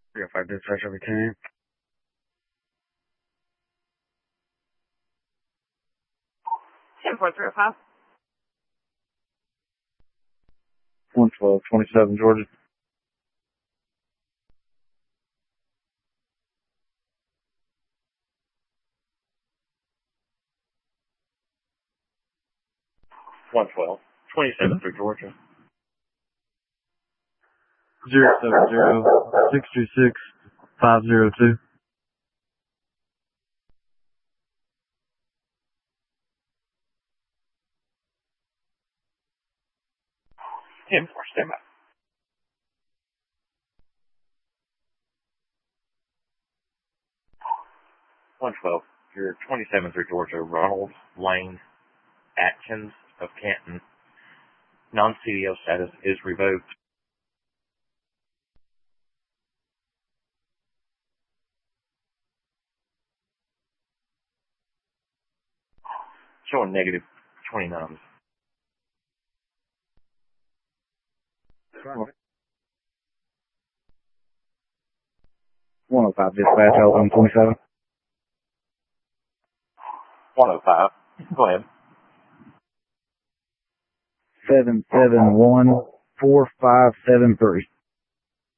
305 dispatch every 10. 10-4-305. 11227 Georgia. One 1227 through Georgia. 070-626-502. 10-4, stand by. 112, you're 27 through Georgia. Ronald Lane Atkins of Canton. Non-CDL status is revoked. Showing negative 29. 105 dispatch, Alabama 27. 105. Go ahead. 771-4573.